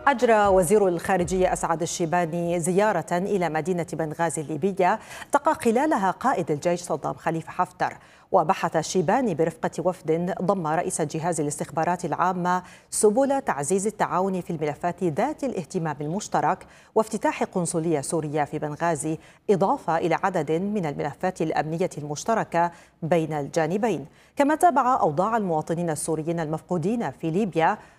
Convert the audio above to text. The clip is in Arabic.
أجرى وزير الخارجية أسعد الشيباني زيارة إلى مدينة بنغازي الليبية التقى خلالها قائد الجيش صدام خليفة حفتر. وبحث الشيباني برفقة وفد ضم رئيس جهاز الاستخبارات العامة سبل تعزيز التعاون في الملفات ذات الاهتمام المشترك وافتتاح قنصلية سورية في بنغازي، إضافة إلى عدد من الملفات الأمنية المشتركة بين الجانبين. كما تابع أوضاع المواطنين السوريين المفقودين في ليبيا